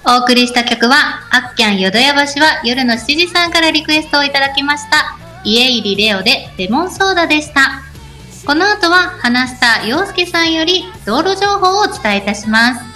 お送りした曲は、あっきゃん淀屋橋は夜の7時さんからリクエストをいただきました。家入レオでレモンソーダでした。この後は、花スター陽介さんより道路情報をお伝えいたします。